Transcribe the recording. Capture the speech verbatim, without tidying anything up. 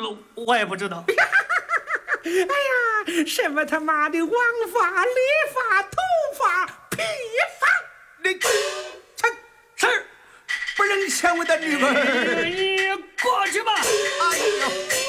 我也不知道。 哎呀，什么他妈的王法、理发、头发、披发， 你这是不能抢我的女儿！ 你过去吧。 哎呦！